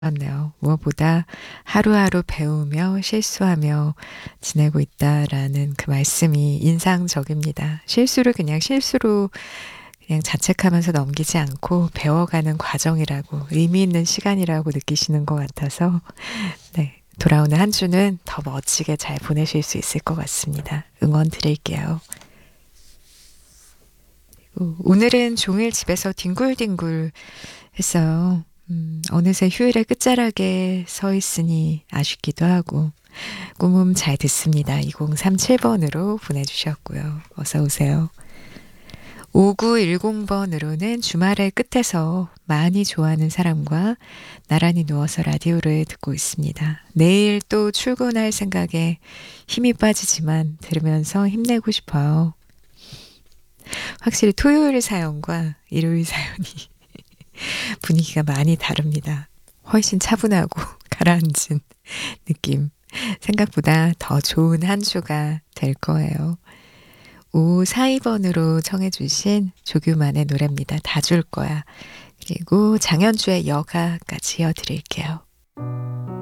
네요. 무엇보다 하루하루 배우며 실수하며 지내고 있다라는 그 말씀이 인상적입니다. 실수를 그냥 실수로 그냥 자책하면서 넘기지 않고 배워가는 과정이라고 의미 있는 시간이라고 느끼시는 것 같아서 네, 돌아오는 한 주는 더 멋지게 잘 보내실 수 있을 것 같습니다. 응원 드릴게요. 오늘은 종일 집에서 뒹굴뒹굴 했어요. 어느새 휴일의 끝자락에 서 있으니 아쉽기도 하고 꿈은 잘 듣습니다. 2037번으로 보내주셨고요. 어서 오세요. 5910번으로는 주말의 끝에서 많이 좋아하는 사람과 나란히 누워서 라디오를 듣고 있습니다. 내일 또 출근할 생각에 힘이 빠지지만 들으면서 힘내고 싶어요. 확실히 토요일 사연과 일요일 사연이 분위기가 많이 다릅니다. 훨씬 차분하고 가라앉은 느낌. 생각보다 더 좋은 한 주가 될 거예요. 5542번으로 청해주신 조규만의 노래입니다. 다 줄 거야. 그리고 장현주의 여가까지 이어드릴게요.